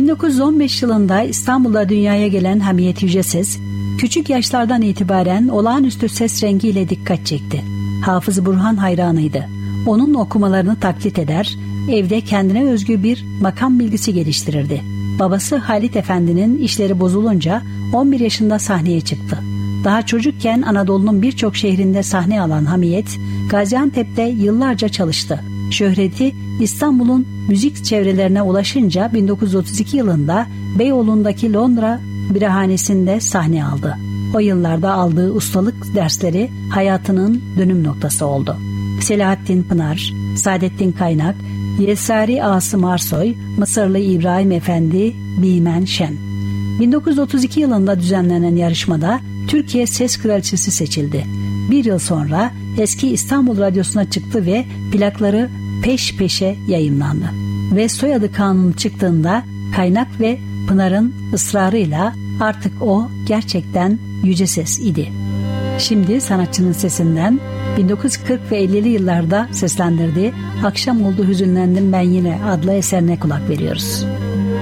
1915 yılında İstanbul'da dünyaya gelen Hamiyet Yüceses, küçük yaşlardan itibaren olağanüstü ses rengiyle dikkat çekti. Hafız Burhan hayranıydı. Onun okumalarını taklit eder, evde kendine özgü bir makam bilgisi geliştirirdi. Babası Halit Efendi'nin işleri bozulunca 11 yaşında sahneye çıktı. Daha çocukken Anadolu'nun birçok şehrinde sahne alan Hamiyet, Gaziantep'te yıllarca çalıştı. Şöhreti İstanbul'un müzik çevrelerine ulaşınca 1932 yılında Beyoğlu'ndaki Londra Birahanesi'nde sahne aldı. O yıllarda aldığı ustalık dersleri hayatının dönüm noktası oldu. Selahattin Pınar, Saadettin Kaynak, Yesari Asım Arsoy, Mısırlı İbrahim Efendi, Bimen Şen. 1932 yılında düzenlenen yarışmada Türkiye Ses Kraliçesi seçildi. Bir yıl sonra eski İstanbul Radyosu'na çıktı ve plakları peş peşe yayınlandı. Ve soyadı kanunu çıktığında Kaynak ve Pınar'ın ısrarıyla artık o gerçekten Yüce Ses idi. Şimdi sanatçının sesinden 1940 ve 50'li yıllarda seslendirdiği "Akşam oldu hüzünlendim ben yine" adlı eserine kulak veriyoruz.